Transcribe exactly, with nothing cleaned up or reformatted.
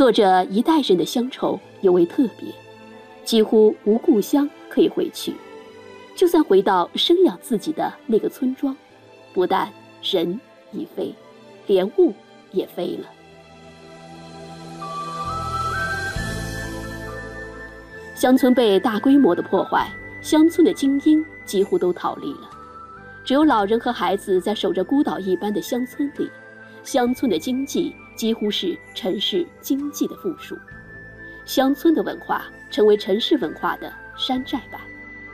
作者一代人的乡愁尤为特别，几乎无故乡可以回去，就算回到生养自己的那个村庄，不但人已飞，连物也飞了。乡村被大规模的破坏，乡村的精英几乎都逃离了，只有老人和孩子在守着孤岛一般的乡村里。乡村的经济几乎是城市经济的附属，乡村的文化成为城市文化的山寨版。